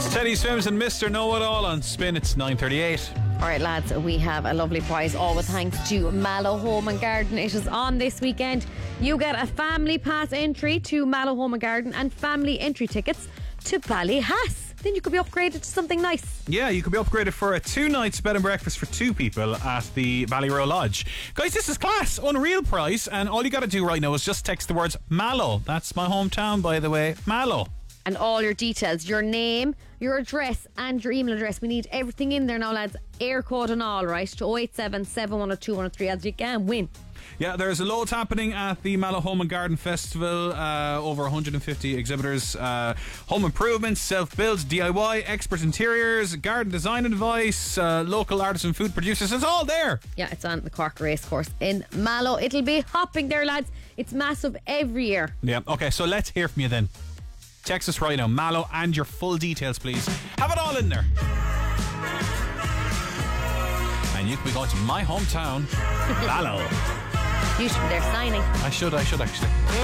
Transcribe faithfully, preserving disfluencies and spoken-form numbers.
Teddy Swims and Mister Know-It-All on Spin. It's nine thirty-eight. Alright lads, we have a lovely prize, all with thanks to Mallow Home and Garden. It is on this weekend. You get a family pass entry to Mallow Home and Garden and family entry tickets to Ballyhass. Then you could be upgraded to something nice. Yeah, you could be upgraded for a two nights bed and breakfast for two people at the Ballyrow Lodge. Guys, this is class, unreal price, and all you got to do right now is just text the words Mallow. That's my hometown, by the way, Mallow. And all your details, your name, your address and your email address. We need everything in there now lads, air code and all, right, to oh eight seven, seven one oh two, one oh three as you can win. Yeah, there's a loads happening at the Mallow Home and Garden Festival. Uh, over one hundred fifty exhibitors, uh, home improvements, self-build, D I Y, expert interiors, garden design advice, uh, local artisan food producers. It's all there. Yeah, it's on the Cork Racecourse in Mallow. It'll be hopping there lads. It's massive every year. Yeah, okay, so let's hear from you then. Text us right now, Mallow, and your full details, please. Have it all in there. And you can be going to my hometown, Mallow. You should be there signing. I should, I should actually.